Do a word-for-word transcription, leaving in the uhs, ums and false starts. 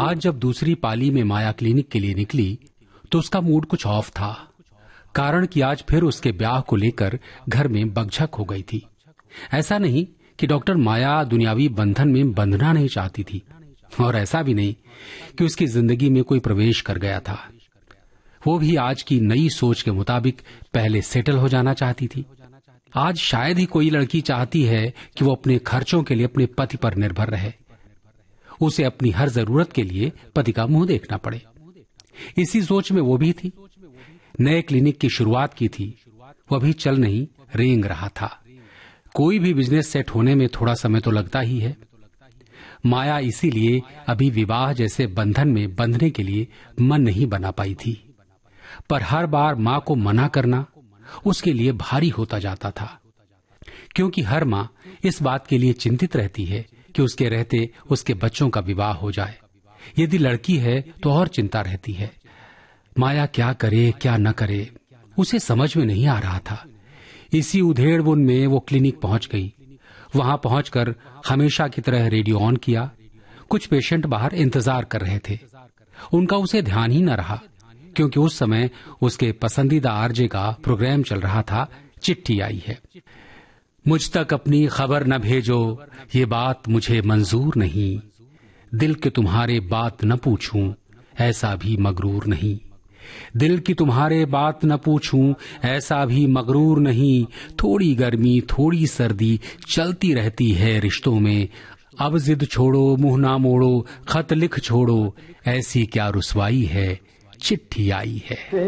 आज जब दूसरी पाली में माया क्लिनिक के लिए निकली तो उसका मूड कुछ ऑफ था। कारण कि आज फिर उसके ब्याह को लेकर घर में बकझक हो गई थी। ऐसा नहीं कि डॉक्टर माया दुनियावी बंधन में बंधना नहीं चाहती थी, और ऐसा भी नहीं कि उसकी जिंदगी में कोई प्रवेश कर गया था। वो भी आज की नई सोच के मुताबिक पहले सेटल हो जाना चाहती थी। आज शायद ही कोई लड़की चाहती है कि वो अपने खर्चों के लिए अपने पति पर निर्भर रहे, उसे अपनी हर जरूरत के लिए पति का मुंह देखना पड़े। इसी सोच में वो भी थी। नए क्लिनिक की शुरुआत की थी, वह भी चल नहीं रेंग रहा था। कोई भी बिजनेस सेट होने में थोड़ा समय तो लगता ही है। माया इसीलिए अभी विवाह जैसे बंधन में बंधने के लिए मन नहीं बना पाई थी। पर हर बार मां को मना करना उसके लिए भारी होता जाता था, क्योंकि हर मां इस बात के लिए चिंतित रहती है कि उसके रहते उसके बच्चों का विवाह हो जाए। यदि लड़की है तो और चिंता रहती है। माया क्या करे क्या न करे, उसे समझ में नहीं आ रहा था। इसी उधेड़बुन में वो क्लिनिक पहुंच गई। वहां पहुंचकर हमेशा की तरह रेडियो ऑन किया। कुछ पेशेंट बाहर इंतजार कर रहे थे। उनका उसे ध्यान ही न रहा, क्योंकि उस समय उसके पसंदीदा आरजे का प्रोग्राम चल रहा था। चिट्ठी आई है। मुझ तक अपनी खबर न भेजो, ये बात मुझे मंजूर नहीं। दिल के तुम्हारे बात न पूछूं, ऐसा भी मगरूर नहीं। दिल की तुम्हारे बात न पूछूं, ऐसा भी मगरूर नहीं। थोड़ी गर्मी थोड़ी सर्दी चलती रहती है रिश्तों में। अब जिद छोड़ो मुंह ना मोड़ो, खत लिख छोड़ो, ऐसी क्या रुसवाई है चिट्ठी आई है।